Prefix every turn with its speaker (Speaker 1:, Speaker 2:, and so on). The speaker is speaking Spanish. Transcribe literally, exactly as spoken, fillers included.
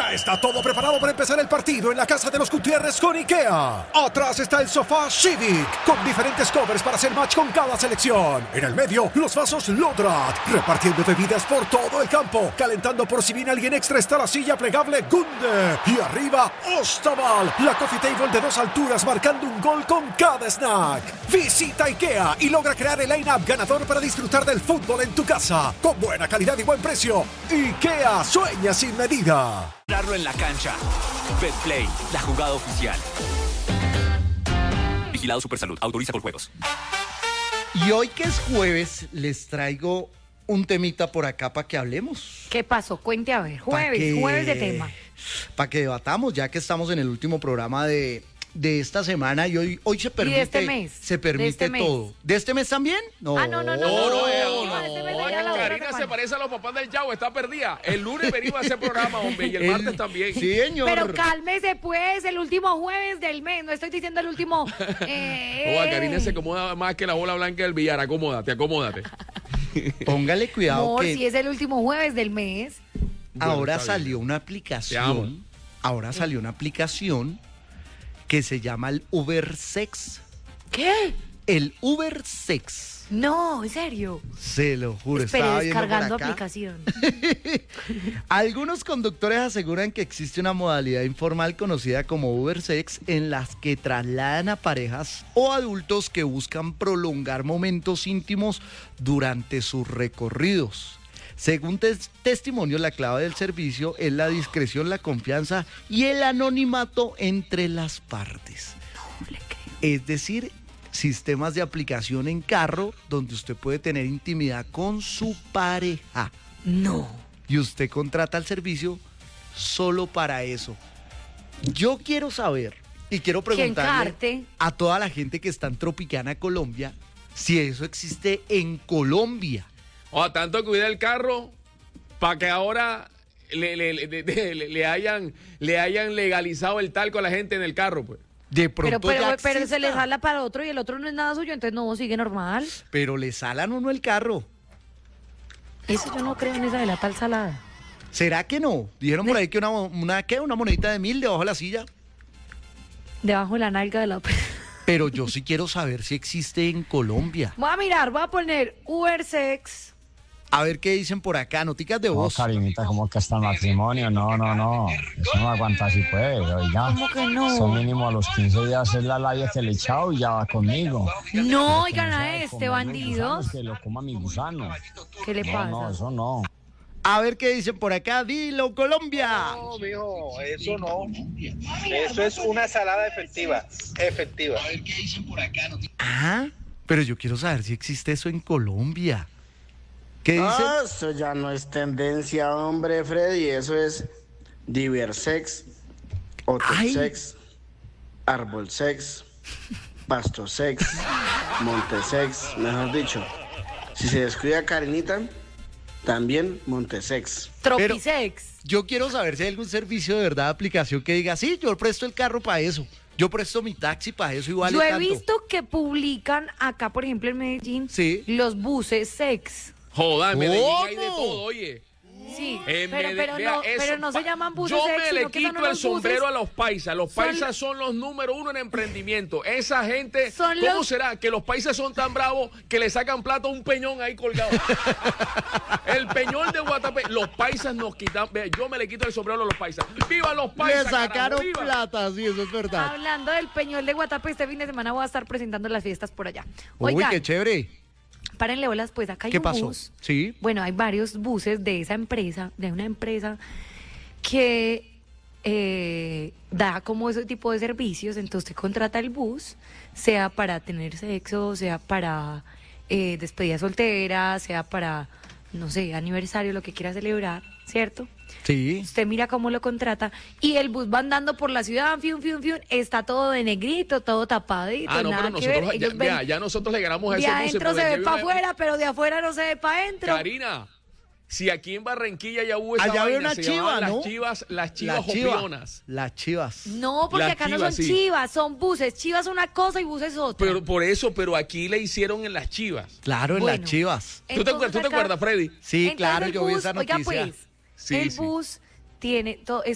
Speaker 1: Ya está todo preparado para empezar el partido en la casa de los Gutiérrez con IKEA. Atrás está el sofá Civic, con diferentes covers para hacer match con cada selección. En el medio, los vasos Lodrat, repartiendo bebidas por todo el campo. Calentando por si viene alguien extra está la silla plegable Gunde. Y arriba, Ostaval, la coffee table de dos alturas marcando un gol con cada snack. Visita IKEA y logra crear el line-up ganador para disfrutar del fútbol en tu casa. Con buena calidad y buen precio. IKEA, sueña sin medida.
Speaker 2: En la cancha. Betplay, la jugada oficial. Vigilado Supersalud, autoriza con juegos.
Speaker 3: Y hoy que es jueves, les traigo un temita por acá para que hablemos.
Speaker 4: ¿Qué pasó? Cuente a ver. Jueves, que, jueves de tema.
Speaker 3: Para que debatamos, ya que estamos en el último programa de, de esta semana y hoy, hoy se permite.
Speaker 4: ¿Y de este mes?
Speaker 3: Se permite
Speaker 4: este
Speaker 3: todo.
Speaker 4: mes.
Speaker 3: ¿De este mes también? No.
Speaker 4: Ah, no, no, no.
Speaker 5: No, no,
Speaker 4: no,
Speaker 5: no,
Speaker 4: no, este mes
Speaker 5: no,
Speaker 4: ya la otra
Speaker 5: Karina
Speaker 4: semana.
Speaker 5: se parece a los papás del Yao, está perdida. El lunes venimos a hacer programa, hombre, y el, el martes también.
Speaker 3: Sí, señor.
Speaker 4: Pero cálmese, pues, el último jueves del mes. No estoy diciendo el último. Eh...
Speaker 5: Oa, Karina se acomoda más que la bola blanca del billar. Acomódate, acomódate.
Speaker 3: Póngale cuidado.
Speaker 4: Amor,
Speaker 3: que
Speaker 4: si es el último jueves del mes.
Speaker 3: Ahora
Speaker 5: Bueno,
Speaker 3: salió una aplicación. Ahora salió una aplicación que se llama el Uber Sex.
Speaker 4: ¿Qué?
Speaker 3: El Uber Sex.
Speaker 4: No, en serio.
Speaker 3: Se lo juro,
Speaker 4: Espere,
Speaker 3: estaba viendo por
Speaker 4: descargando
Speaker 3: acá.
Speaker 4: aplicación.
Speaker 3: Algunos conductores aseguran que existe una modalidad informal conocida como Uber Sex en las que trasladan a parejas o adultos que buscan prolongar momentos íntimos durante sus recorridos. Según tes- testimonio, la clave del servicio es la discreción, la confianza y el anonimato entre las partes.
Speaker 4: No le creo.
Speaker 3: Es decir, sistemas de aplicación en carro donde usted puede tener intimidad con su pareja.
Speaker 4: No.
Speaker 3: Y usted contrata el servicio solo para eso. Yo quiero saber y quiero preguntarle
Speaker 4: encarte.
Speaker 3: a toda la gente que está en Tropicana, Colombia, si eso existe en Colombia.
Speaker 5: O tanto cuidar el carro para que ahora le, le, le, le, le- le hayan, le hayan legalizado el talco a la gente en el carro, pues.
Speaker 3: De
Speaker 4: Pero,
Speaker 3: pronto
Speaker 4: pero,
Speaker 3: ya
Speaker 4: pero se
Speaker 3: exista,
Speaker 4: le jala para otro y el otro no es nada suyo, entonces no, sigue normal.
Speaker 3: pero le salan uno el carro.
Speaker 4: Eso yo no creo en esa de la tal salada.
Speaker 3: ¿Será que no? Dijeron por ahí que una, una, ¿qué? Una monedita de mil debajo de la silla.
Speaker 4: Debajo de la nalga de la...
Speaker 3: Pero yo sí quiero saber si existe en Colombia.
Speaker 4: Voy a mirar, voy a poner Uber Sex.
Speaker 3: A ver qué dicen por acá, noticas de
Speaker 6: No,
Speaker 3: voz.
Speaker 6: Karinita, ¿cómo que hasta el matrimonio? No, no, no. Eso no aguanta así, pues, oiga.
Speaker 4: ¿Cómo que no?
Speaker 6: Son mínimo a los quince días es la labia que le he echado y ya va conmigo.
Speaker 4: No,
Speaker 6: Pero que
Speaker 4: oigan
Speaker 6: no
Speaker 4: a
Speaker 6: sabe
Speaker 4: este
Speaker 6: comer los
Speaker 4: bandido.
Speaker 6: gusanos, que lo coma mi gusano.
Speaker 4: ¿Qué le
Speaker 6: No,
Speaker 4: pasa?
Speaker 6: no, eso no.
Speaker 3: A ver qué dicen por acá. Dilo, Colombia.
Speaker 7: No, mijo, eso no. Eso es una salada efectiva. Efectiva.
Speaker 3: Ah, pero yo quiero saber si existe eso en Colombia. ¿Qué dicen?
Speaker 8: Ah, eso ya no es tendencia, hombre, Freddy. Eso es Diversex,
Speaker 3: Ay.
Speaker 8: Hotelsex, Arbolsex, Pastosex, Montesex, mejor dicho. Si se descuida Karinita, también Montesex.
Speaker 4: Tropisex.
Speaker 3: Yo quiero saber si hay algún servicio de verdad, aplicación que diga, sí, yo presto el carro para eso. Yo presto mi taxi para eso y vale
Speaker 4: Yo he
Speaker 3: tanto.
Speaker 4: visto que publican acá, por ejemplo, en Medellín,
Speaker 3: Sí.
Speaker 4: los buses sex.
Speaker 5: Joda, en Medellín hay de
Speaker 3: ¿Cómo?
Speaker 5: todo, oye.
Speaker 4: Sí,
Speaker 5: En
Speaker 4: pero,
Speaker 5: Mede-
Speaker 4: pero,
Speaker 5: vea,
Speaker 4: no,
Speaker 5: eso
Speaker 4: pero no se
Speaker 5: pa-
Speaker 4: llaman buses
Speaker 5: Yo
Speaker 4: sex,
Speaker 5: me le
Speaker 4: sino que son
Speaker 5: quito el
Speaker 4: unos
Speaker 5: sombrero
Speaker 4: buses-
Speaker 5: a los paisas. Los
Speaker 4: son-
Speaker 5: paisas son los número uno en emprendimiento. Esa gente,
Speaker 4: Son
Speaker 5: ¿cómo
Speaker 4: los-
Speaker 5: será que los paisas son tan bravos que le sacan plata a un peñón ahí colgado? El peñón de Guatapé. Los paisas nos quitan. Vea, yo me le quito el sombrero a los paisas. ¡Viva los paisas!
Speaker 3: Le sacaron
Speaker 5: carajo, viva!
Speaker 3: plata, sí, eso es verdad.
Speaker 4: Hablando del Peñol de Guatapé, este fin de semana voy a estar presentando las fiestas por allá.
Speaker 3: Uy,
Speaker 4: Oigan,
Speaker 3: qué chévere.
Speaker 4: párenle bolas, pues acá hay
Speaker 3: ¿Qué
Speaker 4: un
Speaker 3: pasó?
Speaker 4: bus.
Speaker 3: Sí.
Speaker 4: Bueno, hay varios buses de esa empresa, de una empresa que eh, da como ese tipo de servicios. Entonces usted contrata el bus, sea para tener sexo, sea para eh, despedida soltera, sea para, no sé, aniversario, lo que quiera celebrar, ¿cierto?
Speaker 3: Sí.
Speaker 4: Usted mira cómo lo contrata y el bus va andando por la ciudad, fiun, fiun, fiun, está todo de negrito, todo tapadito,
Speaker 5: Ah, no,
Speaker 4: nada
Speaker 5: pero
Speaker 4: que ver.
Speaker 5: nosotros, ya,
Speaker 4: Ellos
Speaker 5: vea,
Speaker 4: ven-
Speaker 5: ya nosotros le ganamos a
Speaker 4: de
Speaker 5: ese bus.
Speaker 4: adentro se ve para afuera, pero de afuera no se ve para adentro.
Speaker 5: Karina, si aquí en Barranquilla ya hubo esa
Speaker 3: Allá había
Speaker 5: vaina,
Speaker 3: una
Speaker 5: se
Speaker 3: chiva,
Speaker 5: llamaban
Speaker 3: ¿no?
Speaker 5: Las chivas, las chivas
Speaker 3: Las chivas.
Speaker 5: opionas.
Speaker 3: Las chivas.
Speaker 4: No, porque
Speaker 5: Las
Speaker 4: acá no
Speaker 5: chivas,
Speaker 4: son
Speaker 5: sí.
Speaker 4: chivas, son buses. Chivas es una cosa y buses es otra.
Speaker 5: Pero por eso, pero aquí le hicieron en las chivas.
Speaker 3: Claro, en
Speaker 4: Bueno.
Speaker 3: las chivas.
Speaker 5: ¿Tú te,
Speaker 4: Entonces
Speaker 5: acuerdas, ¿tú te
Speaker 4: acá-
Speaker 5: acuerdas, Freddy?
Speaker 3: Sí,
Speaker 4: Entonces
Speaker 3: claro,
Speaker 4: el
Speaker 3: yo vi
Speaker 4: bus-
Speaker 3: esa
Speaker 4: oiga,
Speaker 3: noticia.
Speaker 4: pues,
Speaker 5: Sí,
Speaker 4: el
Speaker 5: sí.
Speaker 4: bus tiene todo,